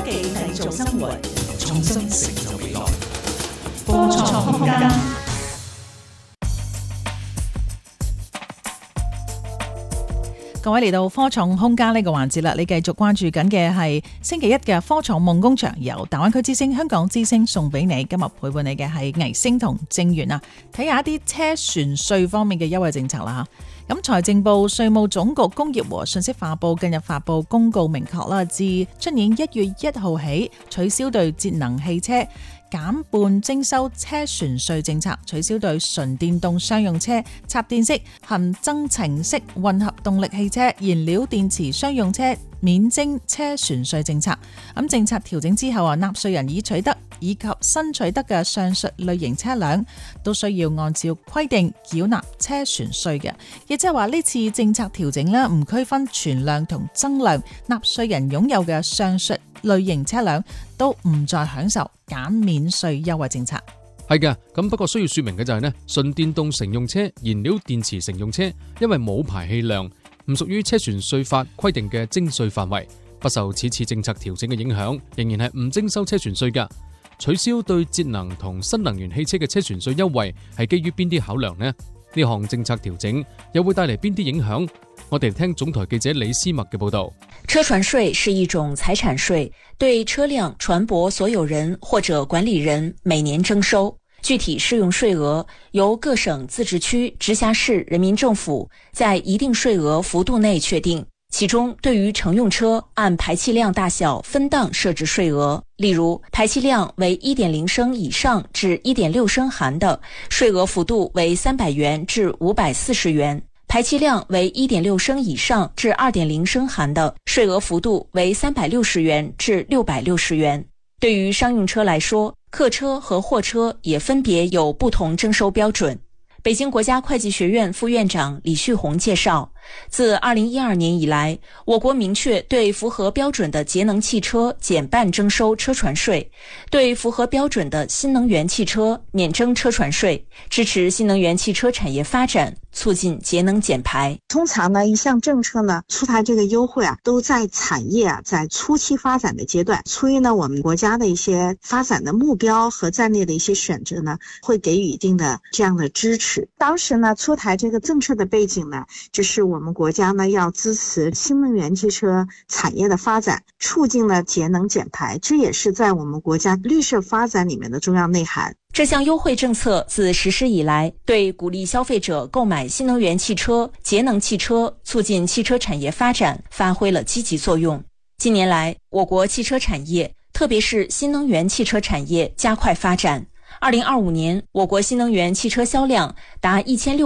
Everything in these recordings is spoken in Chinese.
技製造生活，創新成就未來。科創空間。各位嚟到科創空間呢個環節啦，你繼續關注緊嘅係星期一嘅科創夢工場，由大灣區之星、香港之星送俾你。今日陪伴你嘅係倪星同正源啊，睇下一啲車船稅方面嘅優惠政策啦吓。咁財政部、稅務總局、工業和信息化部近日發布公告，明確啦，自出年1月1號起取消對節能汽車減半徵收車船稅政策，取消對純電動商用車、插電式、含增程式混合動力汽車、燃料電池商用車免徵車船稅政策。咁政策調整之後啊，納稅人已取得以及新取得嘅上述類型車輛都需要按照規定繳納車船稅嘅。亦即係話呢次政策調整呢，唔區分存量同增量，納稅人擁有嘅上述類型車輛都唔再享受減免稅優惠政策。 係嘅，咁不過需要說明嘅就係純電動乘用車、燃料電池乘用車，因為冇排氣量，唔屬於車船稅法規定嘅徵稅範圍，不受此次政策調整嘅影響，仍然係唔徵收車船稅㗎。取消對節能同新能源汽車嘅車船稅優惠係基於邊啲考量呢？呢項政策調整又會帶嚟邊啲影響？我哋聽總台記者李思默嘅報道。 車船稅是一種財產稅，對車輛、船舶所有人或者管理人每年徵收，具體適用稅額由各省、自治區、直轄市人民政府在一定稅額幅度內確定。其中對於乘用車按排氣量大小分檔設置稅額，例如排氣量為 1.0 升以上至 1.6 升含的，稅額幅度為300元至540元；排氣量為 1.6 升以上至 2.0 升含的，稅額幅度為360元至660元。對於商用車來說，客車和貨車也分別有不同徵收標準。北京國家會計學院副院長李旭紅介紹，自2012年以來，我國明確對符合標準的節能汽車減半徵收車船稅，對符合標準的新能源汽車免徵車船稅，支持新能源汽車產業發展，促進節能減排。 通常呢，一項政策呢出台這個優惠啊，都在產業啊在初期發展的階段，出於呢我們國家的一些發展的目標和戰略的一些選擇呢，會給予一定的這樣的支持。當時呢出台這個政策的背景呢，就是我們國家呢要支持新能源汽車產業的發展，促進了節能減排，這也是在我們國家綠色發展裡面的重要內涵。 這項優惠政策自實施以來，對鼓勵消費者購買新能源汽車、節能汽車，促進汽車產業發展發揮了積極作用。近年來，我國汽車產業，特別是新能源汽車產業加快發展。2025年，我國新能源汽車銷量達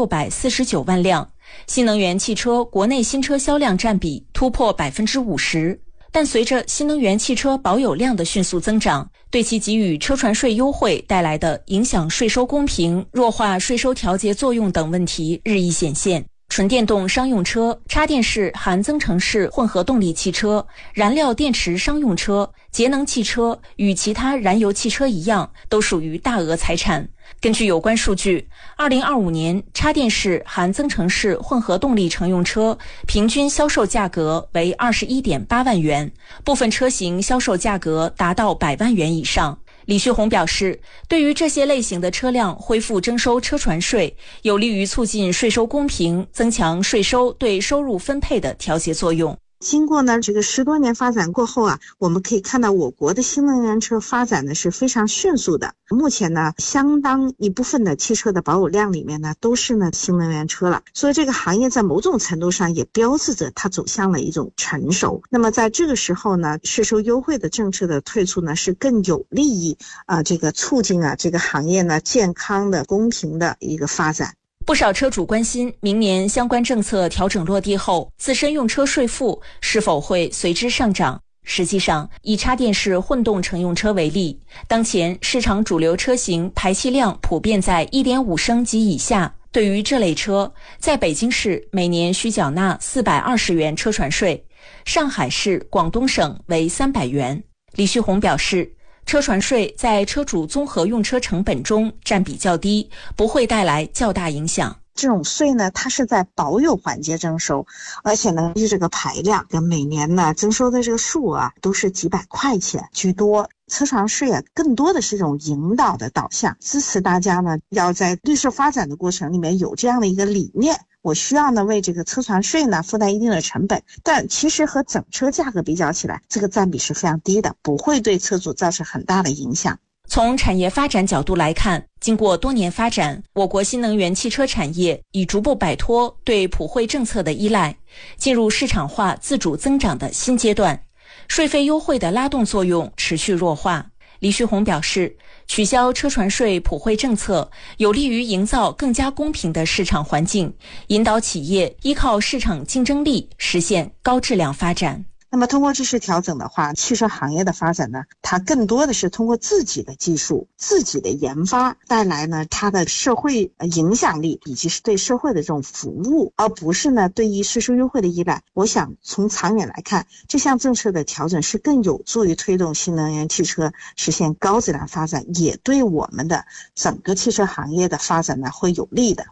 1649萬輛，新能源汽車國內新車銷量佔比突破50%。但隨着新能源汽車保有量的迅速增長，對其給予車船稅優惠帶來的影響稅收公平、弱化稅收調節作用等問題日益顯現。純電動商用車、插電式含增程式混合動力汽車、燃料電池商用車、節能汽車與其他燃油汽車一樣，都屬於大額財產。根據有關數據，2025年插電式含增程式混合動力乘用車平均銷售價格為 21.8 萬元，部分車型銷售價格達到100萬元以上。李旭紅表示，對於這些類型的車輛恢復徵收車船稅，有利於促進稅收公平，增強稅收對收入分配的調節作用。 經過呢這個10多年發展過後啊，我們可以看到我國的新能源車發展呢是非常迅速的。目前呢，相當一部分的汽車的保有量裡面呢都是呢新能源車了，所以這個行業在某種程度上也標誌着它走向了一種成熟。那麼在這個時候呢，稅收優惠的政策的退出呢是更有利於這個促進這個行業呢健康的、公平的一個發展。 不少車主關心明年相關政策調整落地後，自身用車稅負是否會隨之上漲。實際上，以插電式混動乘用車為例，當前市場主流車型排氣量普遍在 1.5 升及以下，對於這類車，在北京市每年需繳納420元車船稅，上海市、廣東省為300元。李旭紅表示，車船稅在車主綜合用車成本中佔比較低，不會帶來較大影響。 这种税呢，它是在保有环节征收，而且呢，这个排量跟每年呢征收的这个数啊，都是几百块钱居多。车船税啊，更多的是一种引导的导向，支持大家呢要在绿色发展的过程里面有这样的一个理念。我需要呢为这个车船税呢负担一定的成本，但其实和整车价格比较起来，这个占比是非常低的，不会对车主造成很大的影响。 从产业发展角度来看，经过多年发展，我国新能源汽车产业已逐步摆脱对普惠政策的依赖，进入市场化自主增长的新阶段，税费优惠的拉动作用持续弱化。李旭红表示，取消车船税普惠政策有利于营造更加公平的市场环境，引导企业依靠市场竞争力实现高质量发展。 那么通过这次调整的话，汽车行业的发展呢，它更多的是通过自己的技术、自己的研发带来呢它的社会影响力以及是对社会的这种服务，而不是呢对于税收优惠的依赖。我想从长远来看，这项政策的调整是更有助于推动新能源汽车实现高质量发展，也对我们的整个汽車行業的發展呢會有利的。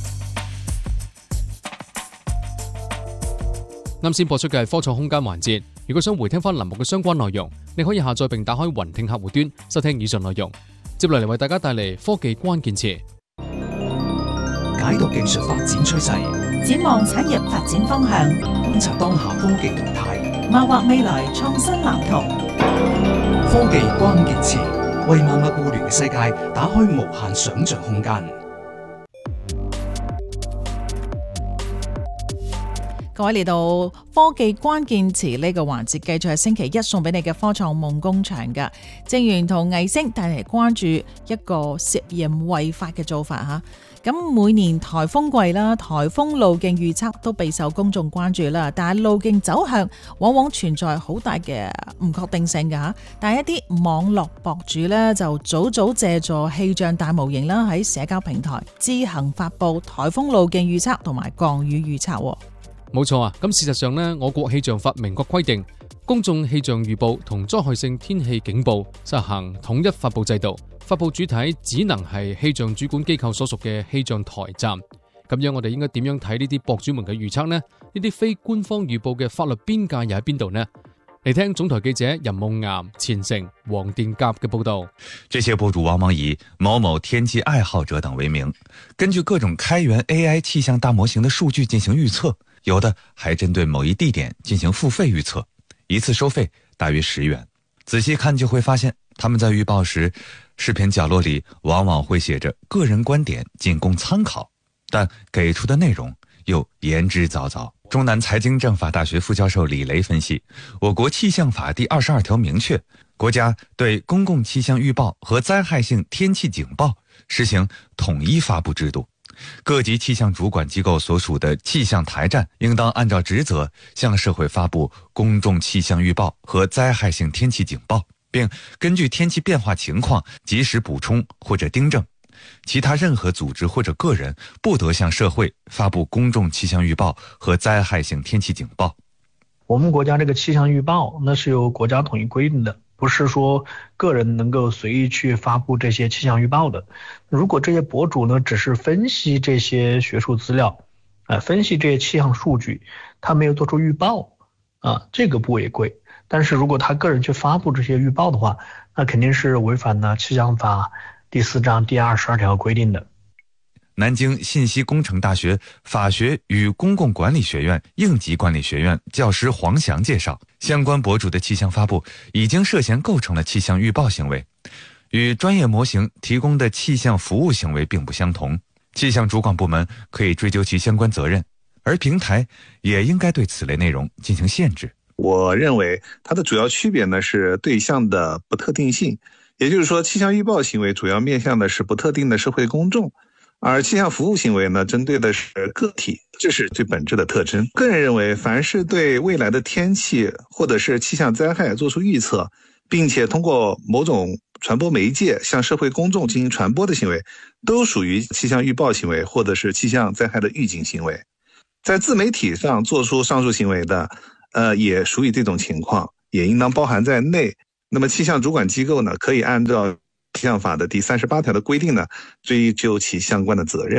啱先播出嘅係科創空間環節，如果想回聽翻欄目嘅相關內容，你可以下載並打開雲聽客戶端收聽以上內容。接落嚟為大家帶嚟科技關鍵詞， 解讀技術發展趨勢， 展望產業發展方向， 觀察當下科技動態， 謀劃未來創新藍圖。 科技關鍵詞為萬物互聯嘅世界打開無限想像空間。 各位嚟到科技關鍵詞呢個環節，繼續係星期一送俾你嘅科創夢工場㗎。正源同藝星帶嚟關注一個涉嫌違法嘅做法嚇。咁每年颱風季啦，颱風路徑預測都備受公眾關注啦，但係路徑走向往往存在好大嘅唔確定性㗎嚇。但係一啲網絡博主呢，就早借助氣象大模型啦，喺社交平台自行發布颱風路徑預測同埋降雨預測喎。 冇錯啊！咁事實上呢，我國氣象法明確規定，公眾氣象預報同災害性天氣警報實行統一發布制度，發布主體只能係氣象主管機構所屬嘅氣象台站。咁樣我哋應該點樣睇呢啲博主們嘅預測呢？呢啲非官方預報嘅法律邊界又喺邊度呢？嚟聽總台記者任夢岩、錢成、黃殿甲嘅報導。 這些博主往往以某某天氣愛好者等為名，根據各種開源 AI 氣象大模型的數據進行預測，有的還針對某一地點進行付費預測，一次收費大約10元。仔細看就會發現，他們在預報時，視頻角落裡往往會寫着個人觀點僅供參考，但給出的內容又言之鑿鑿。中南財經政法大學副教授李雷分析，我國氣象法第22條明確，國家對公共氣象預報和災害性天氣警報實行統一發布制度，各級氣象主管機構所屬的氣象台站應當按照職責向社會發布公眾氣象預報和災害性天氣警報，並根據天氣變化情況及時補充或者訂正。其他任何組織或者個人不得向社會發布公眾氣象預報和災害性天氣警報。 我們國家這個氣象預報那是由國家統一規定的，不是說個人能夠隨意去發布這些氣象預報的。如果這些博主呢只是分析這些學術資料，分析這些氣象數據，他沒有做出預報，這個不違規。但是如果他個人去發布這些預報的話，那肯定是違反了氣象法第4章第22條規定的。 南京信息工程大學法學與公共管理學院應急管理學院教師黃翔介紹，相關博主的氣象發布已經涉嫌構成了氣象預報行為，與專業模型提供的氣象服務行為並不相同，氣象主管部門可以追究其相關責任，而平台也應該對此類內容進行限制。 我認為它的主要區別呢是對象的不特定性，也就是說氣象預報行為主要面向的是不特定的社會公眾，而氣象服務行為呢針對的是個體，這是最本質的特徵。個人認為，凡是對未來的天氣或者是氣象災害做出預測，並且通過某種傳播媒介向社會公眾進行傳播的行為，都屬於氣象預報行為或者是氣象災害的預警行為。在自媒體上做出上述行為的也屬於這種情況，也應當包含在內。那麼氣象主管機構呢，可以按照氣象法的第38條的規定呢，追究其相關的責任。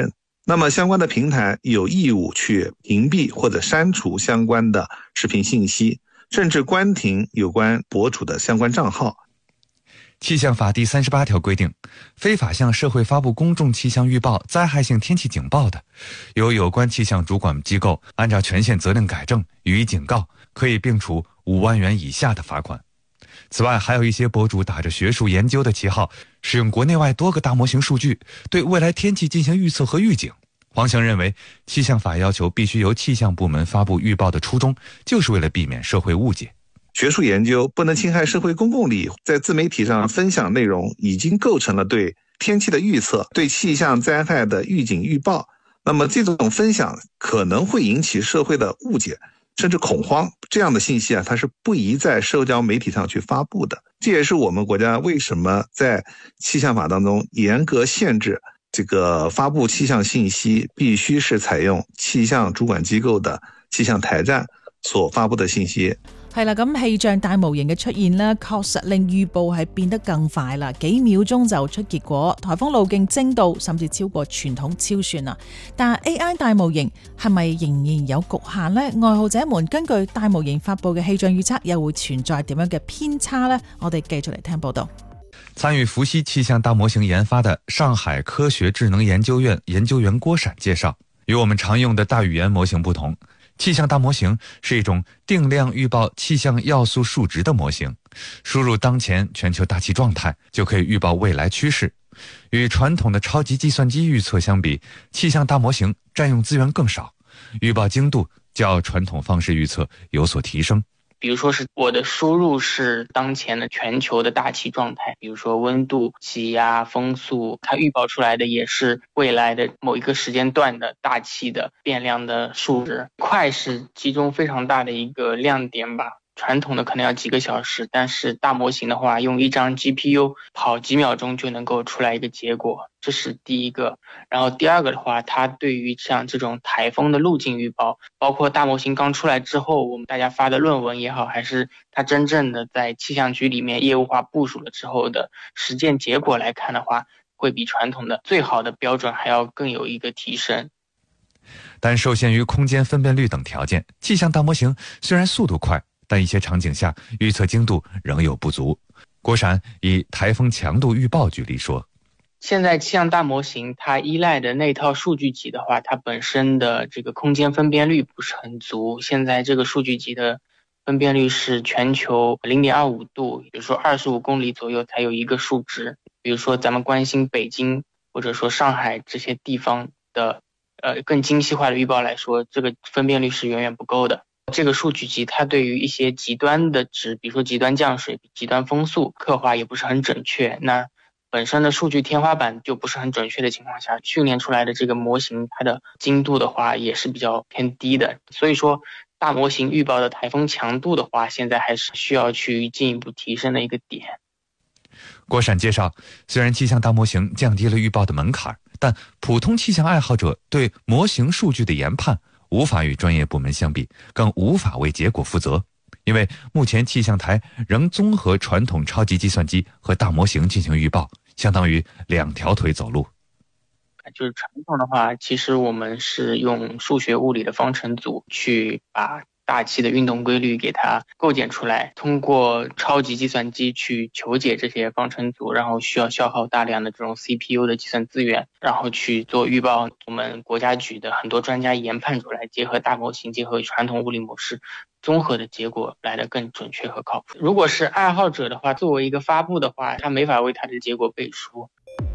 那麼相關的平台有義務去屏蔽或者刪除相關的視頻信息，甚至關停有關博主的相關賬號。 氣象法第38條規定，非法向社會發布公眾氣象預報、災害性天氣警報的，由有關氣象主管機構按照權限責令改正，予以警告，可以並處5萬元以下的罰款。此外，還有一些博主打着學術研究的旗號，使用國內外多個大模型數據，對未來天氣進行預測和預警。黃翔認為，氣象法要求必須由氣象部門發布預報的初衷，就是為了避免社會誤解。 學術研究不能侵害社會公共利益，在自媒體上分享內容已經構成了對天氣的預測、對氣象災害的預警預報。那麼這種分享可能會引起社會的誤解甚至恐慌，這樣的信息它是不宜在社交媒體上去發布的。這也是我們國家為什麼在氣象法當中嚴格限制這個發布氣象信息必須是採用氣象主管機構的氣象台站所發布的信息。 係啦，咁氣象大模型嘅出現呢，確實令預報係變得更快啦，幾秒鐘就出結果，颱風路徑精度甚至超過傳統超算啦。但係 AI 大模型係咪仍然有局限呢？愛好者們根據大模型發布嘅氣象預測，又會存在點樣嘅偏差呢？我哋繼續嚟聽報道。 參與伏羲氣象大模型研發的上海科學智能研究院研究員郭閃介紹，與我們常用的大語言模型不同，氣象大模型是一種定量預報氣象要素數值的模型，輸入當前全球大氣狀態就可以預報未來趨勢。與傳統的超級計算機預測相比，氣象大模型佔用資源更少，預報精度較傳統方式預測有所提升。 比如說是我的輸入是當前的全球的大氣狀態，比如說溫度、氣壓、風速，它預報出來的也是未來的某一個時間段的大氣的變量的數值。快是其中非常大的一個亮點吧。傳統的可能要幾個小時，但是大模型的話，用一張 GPU 跑幾秒鐘就能夠出來一個結果，這是第一個。然後第二個的話，它對於像這種颱風的路徑預報，包括大模型剛出來之後，我們大家發的論文也好，還是它真正的在氣象局裡面業務化部署了之後的實踐結果來看的話，會比傳統的最好的標準還要更有一個提升。 但受限於空間分辨率等條件，氣象大模型雖然速度快，但一些場景下預測精度仍有不足。郭閃以颱風強度預報舉例說， 現在氣象大模型它依賴的那套數據集的話，它本身的這個空間分辨率不是很足。現在這個數據集的分辨率是全球 0.25 度，也就是說25公里左右才有一個數值。比如說咱們關心北京或者說上海這些地方的更精細化的預報來說，這個分辨率是遠遠不夠的。這個數據集它對於一些極端的值，比如說極端降水、極端風速刻畫也不是很準確，那本身的數據天花板就不是很準確的情況下，訓練出來的這個模型它的精度的話也是比較偏低的。所以說大模型預報的颱風強度的話，現在還是需要去進一步提升的一個點。 郭閃介紹，雖然氣象大模型降低了預報的門檻，但普通氣象愛好者對模型數據的研判無法與專業部門相比，更無法為結果負責，因為目前氣象台仍綜合傳統超級計算機和大模型進行預報，相當於兩條腿走路。 就是傳統的話，其實我們是用數學物理的方程組去把大氣的運動規律給它構建出來，通過超級計算機去求解這些方程組，然後需要消耗大量的這種 CPU 的計算資源，然後去做預報。我們國家局的很多專家研判出來，結合大模型，結合傳統物理模式，綜合的結果來得更準確和靠譜。如果是愛好者的話，作為一個發布的話，他沒法為他的結果背書。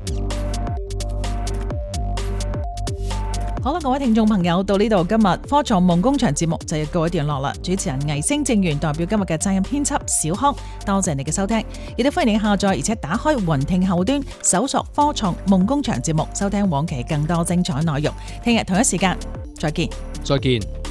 好啦，各位聽眾朋友，到呢度今日科創夢工場節目就要告一段落啦。主持人倪星正元代表今日嘅責任編輯小康，多謝你嘅收聽，亦都歡迎你下載而且打開雲聽後端搜索科創夢工場節目，收聽往期更多精彩內容。聽日同一時間再見。 再見。